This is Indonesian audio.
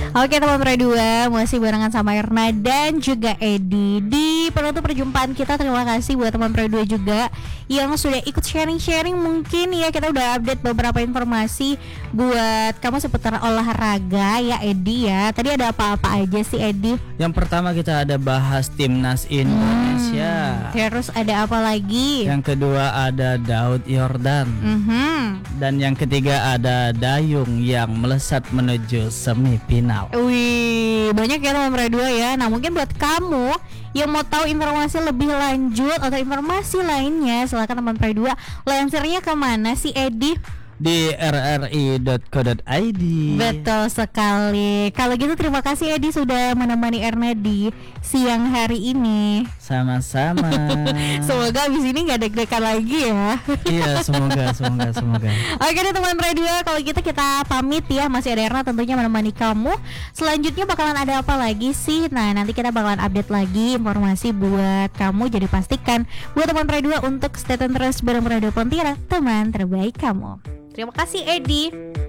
Oke teman Pro 2, masih barengan sama Erna dan juga Edi di penutup perjumpaan kita. Terima kasih buat teman Pro 2 juga yang sudah ikut sharing-sharing. Mungkin ya kita udah update beberapa informasi buat kamu seputar olahraga ya Edi ya. Tadi ada apa-apa aja sih Edi? Yang pertama kita ada bahas timnas Indonesia. Terus ada apa lagi? Yang kedua ada Daud Yordan. Dan yang ketiga ada Dayung yang melesat menuju semifinal. Wih, banyak ya teman Pro 2 ya. Nah mungkin buat kamu yang mau tahu informasi lebih lanjut atau informasi lainnya, silakan teman Pro 2 lansirnya kemana sih Edi? Di rri.co.id. Betul sekali. Kalau gitu terima kasih Edi sudah menemani Erna di siang hari ini. Sama-sama. Semoga abis ini gak deg-degan lagi ya. Iya, semoga. Oke deh teman Pro 2, kalau gitu kita pamit ya. Masih ada Erna tentunya menemani kamu. Selanjutnya bakalan ada apa lagi sih? Nah nanti kita bakalan update lagi informasi buat kamu. Jadi pastikan buat teman Pro 2 untuk stay tune terus bareng Radio Pontianak, teman terbaik kamu. Terima kasih Edi.